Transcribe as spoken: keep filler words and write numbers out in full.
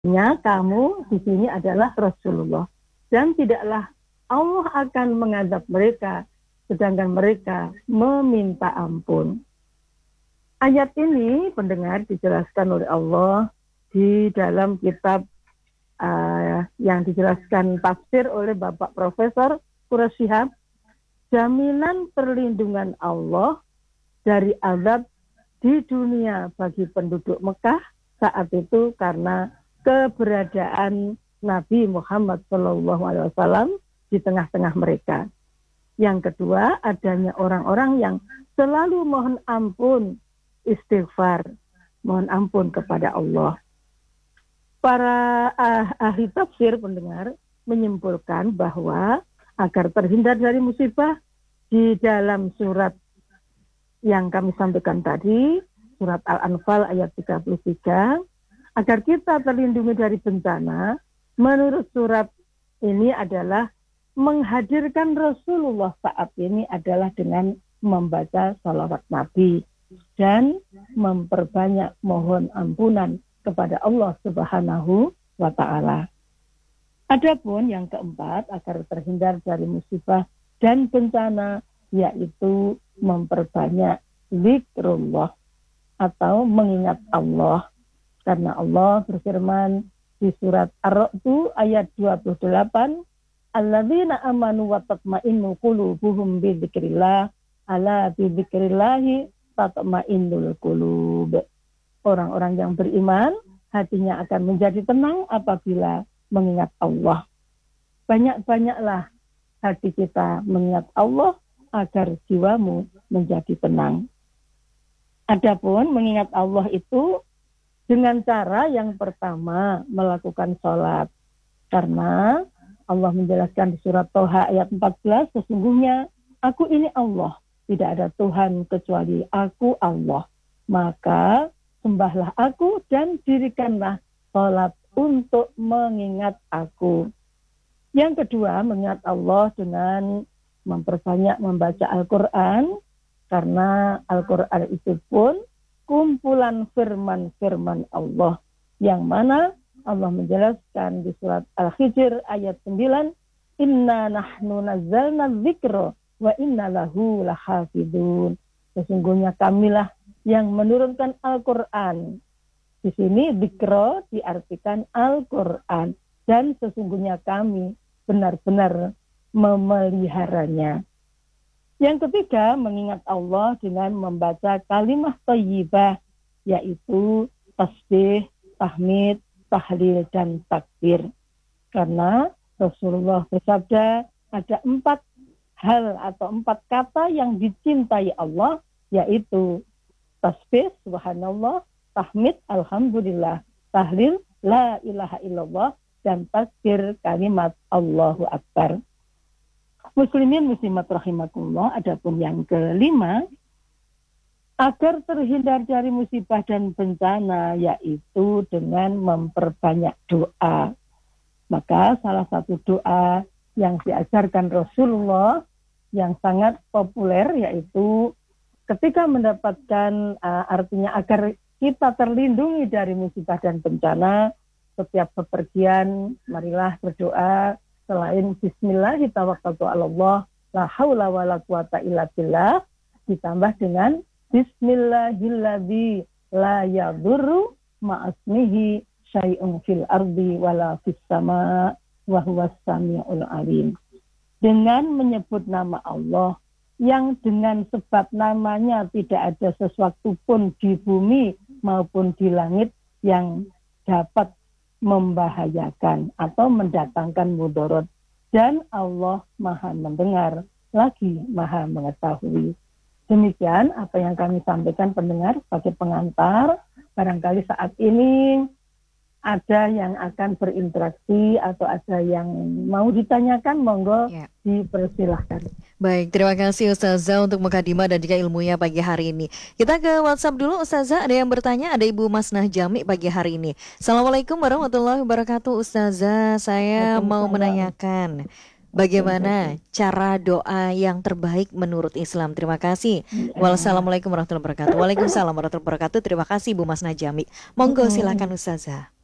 Ya, kamu di sini adalah Rasulullah. Dan tidaklah Allah akan mengadab mereka, sedangkan mereka meminta ampun. Ayat ini, pendengar, dijelaskan oleh Allah di dalam kitab uh, yang dijelaskan tafsir oleh Bapak Profesor Quraish Shihab, jaminan perlindungan Allah dari azab di dunia bagi penduduk Mekah saat itu karena keberadaan Nabi Muhammad shallallahu alaihi wasallam di tengah-tengah mereka. Yang kedua, adanya orang-orang yang selalu mohon ampun, istighfar, mohon ampun kepada Allah. Para ah, ahli tafsir, pendengar, menyimpulkan bahwa agar terhindar dari musibah di dalam surat yang kami sampaikan tadi, surat Al-Anfal ayat tiga puluh tiga, agar kita terlindungi dari bencana, menurut surat ini adalah menghadirkan Rasulullah saat ini adalah dengan membaca salawat Nabi dan memperbanyak mohon ampunan kepada Allah Subhanahu wa Ta'ala. Adapun yang keempat, agar terhindar dari musibah dan bencana, yaitu memperbanyak zikrullah atau mengingat Allah. Karena Allah berfirman di surat Ar-Ra'd ayat dua puluh delapan, alladzina amanu wa tatma'innu qulubuhum bi dzikrillah, ala bi dzikrillah tatma'innul qulub. Orang-orang yang beriman hatinya akan menjadi tenang apabila mengingat Allah. Banyak-banyaklah hati kita mengingat Allah agar jiwamu menjadi tenang. Adapun mengingat Allah itu dengan cara yang pertama melakukan sholat. Karena Allah menjelaskan di surat Toha ayat empat belas, sesungguhnya aku ini Allah, tidak ada Tuhan kecuali aku Allah. Maka sembahlah aku dan dirikanlah sholat untuk mengingat aku. Yang kedua, mengingat Allah dengan memperbanyak membaca Al-Quran, karena Al-Quran itu pun kumpulan firman-firman Allah, yang mana Allah menjelaskan di surat Al-Hijr ayat sembilan, inna nahnu nazzalna dzikra wa inna lahu lahafidun. Sesungguhnya kamilah yang menurunkan Al-Quran. Di sini dzikra diartikan Al-Quran, dan sesungguhnya kami benar-benar memeliharanya. Yang ketiga, mengingat Allah dengan membaca kalimah thayyibah, yaitu tasbih, tahmid, tahlil, dan takbir. Karena Rasulullah bersabda, ada empat hal atau empat kata yang dicintai Allah, yaitu tasbih, subhanallah, tahmid, alhamdulillah, tahlil, la ilaha illallah, dan takbir kalimat Allahu Akbar. Muslimin muslimat rahimakumullah, adapun yang kelima, agar terhindar dari musibah dan bencana, yaitu dengan memperbanyak doa. Maka salah satu doa yang diajarkan Rasulullah yang sangat populer, yaitu ketika mendapatkan uh, artinya agar kita terlindungi dari musibah dan bencana, setiap bepergian marilah berdoa selain bismillah tawakkaltu 'alallah la haula wala quwata illa billah, ditambah dengan bismillahilladzi la yadurru ma'asmihi syai'un fil ardi wala fis sama wa huwas samiul alim. Dengan menyebut nama Allah yang dengan sebab namanya tidak ada sesuatu pun di bumi maupun di langit yang dapat membahayakan atau mendatangkan mudarat, dan Allah Maha mendengar lagi Maha mengetahui. Demikian apa yang kami sampaikan, pendengar, sebagai pengantar. Barangkali saat ini ada yang akan berinteraksi atau ada yang mau ditanyakan, monggo ya, dipersilahkan. Baik, terima kasih Ustazah untuk mukadimah dan juga ilmunya pagi hari ini. Kita ke WhatsApp dulu Ustazah, ada yang bertanya, ada Ibu Masnah Jami pagi hari ini. Assalamualaikum warahmatullahi wabarakatuh Ustazah, saya mau menanyakan bagaimana cara doa yang terbaik menurut Islam. Terima kasih. Wassalamualaikum warahmatullahi wabarakatuh. Waalaikumsalam warahmatullahi wabarakatuh. Terima kasih Ibu Masnah Jami. Monggo silakan Ustazah.